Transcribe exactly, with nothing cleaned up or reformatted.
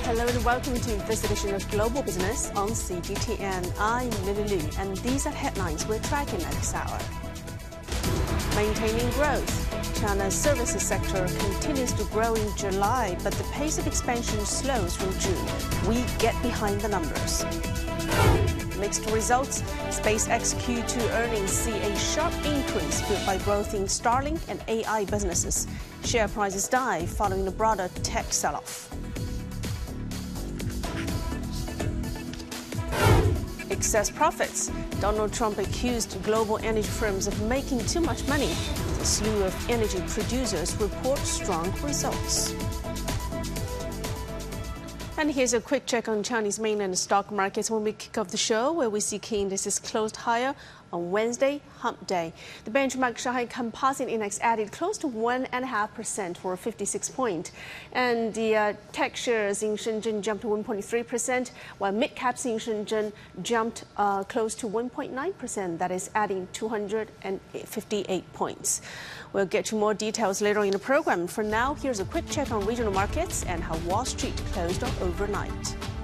Hello and welcome to this edition of Global Business on C G T N. I'm Lily Lu, and these are headlines we're tracking at this hour. Maintaining growth. China's services sector continues to grow in July, but the pace of expansion slows from June. We get behind the numbers. Mixed results. SpaceX Q two earnings see a sharp increase fueled by growth in Starlink and A I businesses. Share prices dive following the broader tech sell-off. Excess profits. Donald Trump accused global energy firms of making too much money. A slew of energy producers report strong results. And here's a quick check on Chinese mainland stock markets when we kick off the show, where we see key indices closed higher on Wednesday, hump day. The benchmark Shanghai Composite Index added close to one point five percent for fifty-six points. And the uh, tech shares in Shenzhen jumped one point three percent, while mid-caps in Shenzhen jumped uh, close to one point nine percent, that is adding two hundred fifty-eight points. We'll get you more details later in the program. For now, here's a quick check on regional markets and how Wall Street closed overnight.